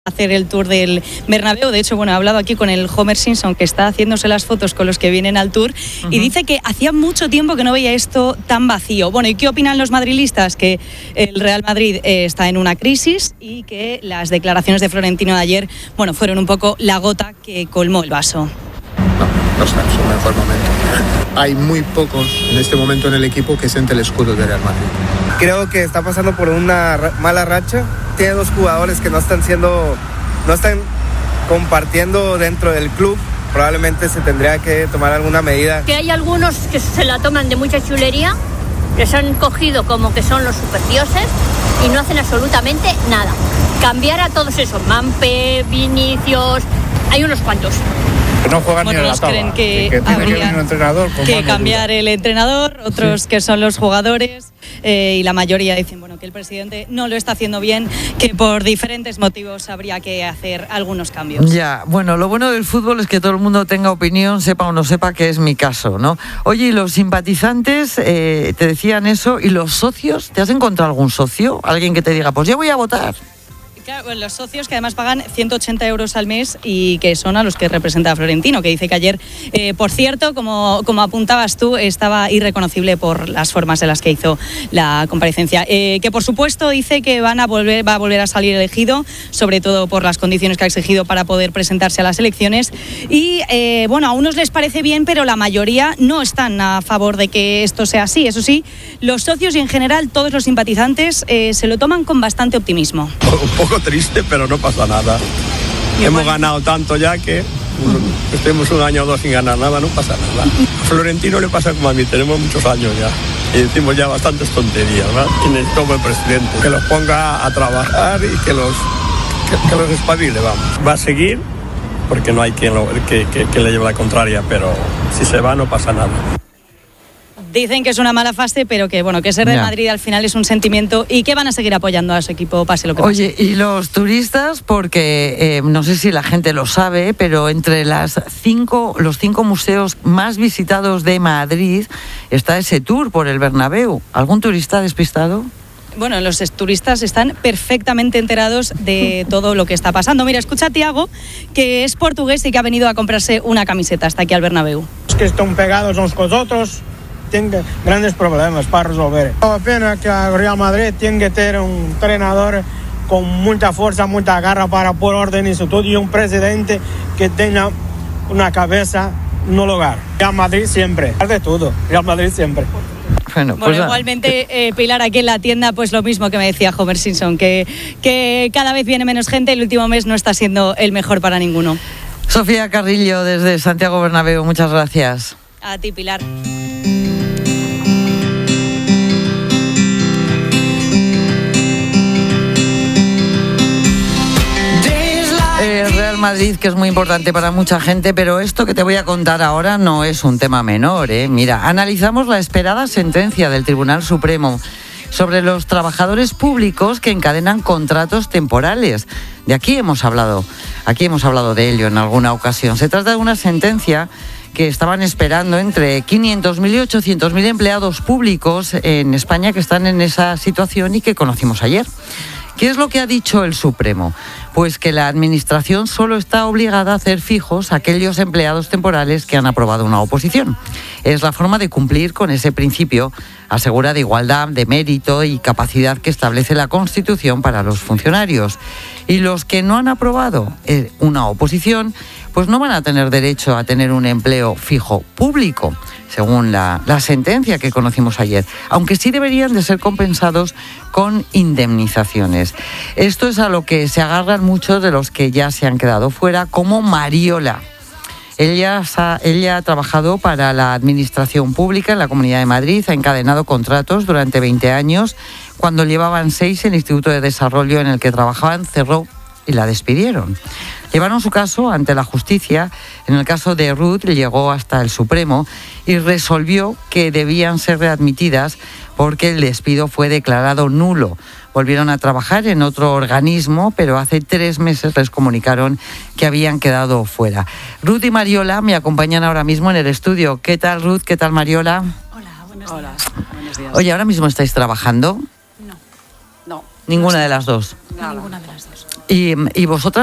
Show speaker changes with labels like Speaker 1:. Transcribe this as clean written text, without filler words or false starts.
Speaker 1: hacer el tour del Bernabéu. De hecho, he hablado aquí con el Homer Simpson, que está haciéndose las fotos con los que vienen al tour, y dice que hacía mucho tiempo que no veía esto tan vacío. ¿Y qué opinan los madrilistas? Que el Real Madrid está en una crisis y que las declaraciones de Florentino de ayer, fueron un poco la gota que colmó el vaso.
Speaker 2: No está en su mejor momento. Hay muy pocos en este momento en el equipo que sienten el escudo de Real Madrid.
Speaker 3: Creo que está pasando por una mala racha. Tiene dos jugadores que no están compartiendo dentro del club. Probablemente se tendría que tomar alguna medida.
Speaker 4: Que hay algunos que se la toman de mucha chulería, que se han cogido como que son los superdioses y no hacen absolutamente nada. Cambiar a todos esos, Mampe, Vinicius, hay unos cuantos.
Speaker 5: Que no juegan ni a la tabla,
Speaker 1: creen que
Speaker 5: tiene que venir un entrenador
Speaker 1: que cambiar el entrenador, otros que son los jugadores, y la mayoría dicen que el presidente no lo está haciendo bien, que por diferentes motivos habría que hacer algunos cambios.
Speaker 6: Ya, lo bueno del fútbol es que todo el mundo tenga opinión, sepa o no sepa, que es mi caso, ¿no? Oye, ¿y los simpatizantes te decían eso? ¿Y los socios? ¿Te has encontrado algún socio? ¿Alguien que te diga, pues ya voy a votar?
Speaker 1: Claro, los socios que además pagan 180 euros al mes y que son a los que representa Florentino, que dice que ayer, por cierto, como apuntabas tú, estaba irreconocible por las formas en las que hizo la comparecencia. Que por supuesto dice que va a volver a salir elegido, sobre todo por las condiciones que ha exigido para poder presentarse a las elecciones. Y a unos les parece bien, pero la mayoría no están a favor de que esto sea así. Eso sí, los socios y en general todos los simpatizantes se lo toman con bastante optimismo.
Speaker 7: Un poco triste, pero no pasa nada. Hemos ganado tanto ya que estemos un año o dos sin ganar nada, no pasa nada. A Florentino le pasa como a mí, tenemos muchos años ya y decimos ya bastantes tonterías, ¿verdad? Y necesitamos el presidente que los ponga a trabajar y que los espabile, vamos. Va a seguir porque no hay quien que le lleve la contraria, pero si se va no pasa nada.
Speaker 1: Dicen que es una mala fase, pero que ser del Madrid al final es un sentimiento y que van a seguir apoyando a su equipo, pase lo que pase.
Speaker 6: Oye, y los turistas, porque no sé si la gente lo sabe, pero entre los 5 museos más visitados de Madrid está ese tour por el Bernabéu. ¿Algún turista despistado?
Speaker 1: Los turistas están perfectamente enterados de todo lo que está pasando. Mira, escucha a Tiago, que es portugués y que ha venido a comprarse una camiseta hasta aquí al Bernabéu.
Speaker 8: Es que están pegados uns con otros. Tiene grandes problemas para resolver. La pena que el Real Madrid tiene que tener un entrenador con mucha fuerza, mucha garra para poner orden y todo, y un presidente que tenga una cabeza en un lugar. Real Madrid siempre, de todo, Real Madrid siempre.
Speaker 1: Igualmente, Pilar, aquí en la tienda, pues lo mismo que me decía Homer Simpson, que cada vez viene menos gente y el último mes no está siendo el mejor para ninguno.
Speaker 6: Sofía Carrillo, desde Santiago Bernabéu, muchas gracias.
Speaker 1: A ti, Pilar.
Speaker 6: El Real Madrid, que es muy importante para mucha gente, pero esto que te voy a contar ahora no es un tema menor, ¿eh? Mira, analizamos la esperada sentencia del Tribunal Supremo sobre los trabajadores públicos que encadenan contratos temporales. Aquí hemos hablado de ello en alguna ocasión. Se trata de una sentencia que estaban esperando entre 500.000 y 800.000 empleados públicos en España que están en esa situación y que conocimos ayer. ¿Qué es lo que ha dicho el Supremo? Pues que la Administración solo está obligada a hacer fijos a aquellos empleados temporales que han aprobado una oposición. Es la forma de cumplir con ese principio, asegura, de igualdad, de mérito y capacidad que establece la Constitución para los funcionarios. Y los que no han aprobado una oposición, pues no van a tener derecho a tener un empleo fijo público, según la sentencia que conocimos ayer, aunque sí deberían de ser compensados con indemnizaciones. Esto es a lo que se agarran muchos de los que ya se han quedado fuera, como Mariola. Ella ha trabajado para la Administración Pública en la Comunidad de Madrid, ha encadenado contratos durante 20 años. Cuando llevaban 6, el Instituto de Desarrollo en el que trabajaban cerró y la despidieron. Llevaron su caso ante la justicia. En el caso de Ruth llegó hasta el Supremo y resolvió que debían ser readmitidas porque el despido fue declarado nulo. Volvieron a trabajar en otro organismo, pero hace 3 meses les comunicaron que habían quedado fuera. Ruth y Mariola me acompañan ahora mismo en el estudio. ¿Qué tal, Ruth? ¿Qué tal, Mariola?
Speaker 9: Hola, buenos días.
Speaker 6: Oye, ¿ahora mismo estáis trabajando?
Speaker 9: No.
Speaker 6: Ninguna de las dos.
Speaker 9: Ninguna de las dos.
Speaker 6: ¿Y vosotras?